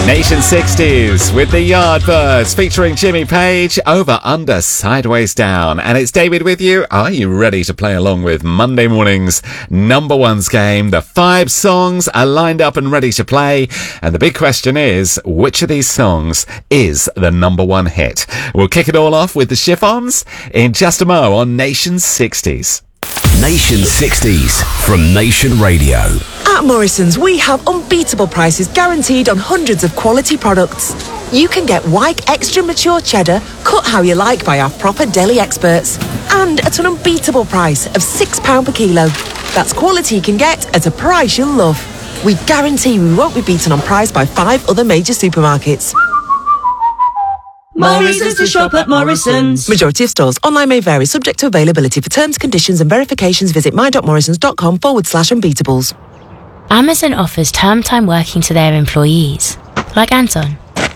Nation 60s with the Yardbirds featuring Jimmy Page, Over, Under, Sideways, Down. And it's David with you. Are you ready to play along with Monday morning's number ones game? The 5 songs are lined up and ready to play. And the big question is, which of these songs is the number one hit? We'll kick it all off with the Chiffons in just a mo on Nation 60s. Nation 60s from Nation Radio. At Morrison's, we have unbeatable prices guaranteed on hundreds of quality products. You can get Wyke Extra Mature Cheddar, cut how you like by our proper deli experts. And at an unbeatable price of £6 per kilo. That's quality you can get at a price you'll love. We guarantee we won't be beaten on price by 5 other major supermarkets. Morrison's to shop at Morrison's. Majority of stores. Online may vary, subject to availability. For terms, conditions and verifications, visit my.morrisons.com/unbeatables. Amazon offers term time working to their employees, like Anton,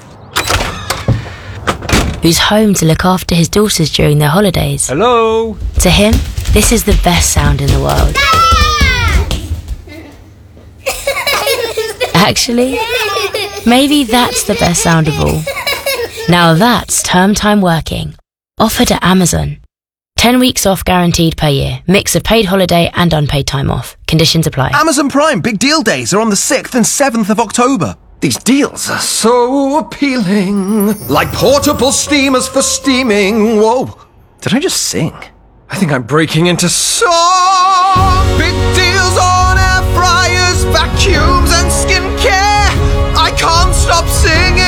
who's home to look after his daughters during their holidays. Hello? To him, this is the best sound in the world. Actually, maybe that's the best sound of all. Now that's term time working. Offered at Amazon. 10 weeks off guaranteed per year. Mix of paid holiday and unpaid time off. Conditions apply. Amazon Prime Big Deal Days are on the 6th and 7th of October. These deals are so appealing. Like portable steamers for steaming. Whoa. Did I just sing? I think I'm breaking into song. Big deals on air fryers, vacuums and skincare. I can't stop singing.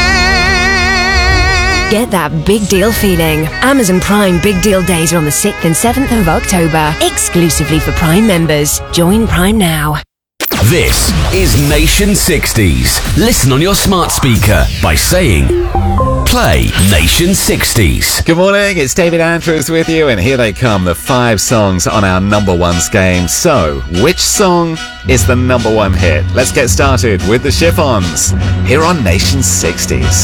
Get that big deal feeling. Amazon Prime Big Deal Days are on the 6th and 7th of October. Exclusively for Prime members. Join Prime now. This is Nation 60s. Listen on your smart speaker by saying, play Nation 60s. Good morning, it's David Andrews with you, and here they come, the 5 songs on our number ones game. So, which song is the number one hit? Let's get started with the Chiffons here on Nation 60s.